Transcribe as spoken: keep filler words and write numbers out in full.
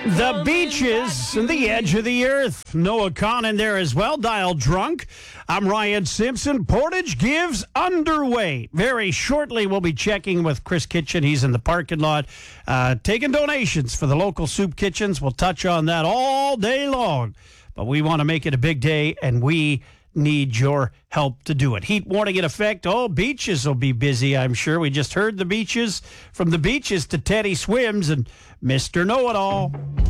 The beaches and the edge of the earth. Noah Kahn in there as well. Dial drunk. I'm Ryan Simpson. Portage Gives underway. Very shortly, we'll be checking with Chris Kitchen. He's in the parking lot uh, taking donations for the local soup kitchens. We'll touch on that all day long. But we want to make it a big day, and we need your help to do it. Heat warning in effect. Oh, beaches will be busy, I'm sure. We just heard the beaches. From the beaches to Teddy Swims and Mister Know-It-All.